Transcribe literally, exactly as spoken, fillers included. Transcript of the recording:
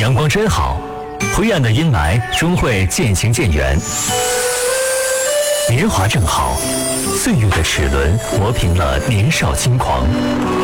阳光真好，灰暗的阴霾终会渐行渐远。年华正好，岁月的齿轮磨平了年少轻狂。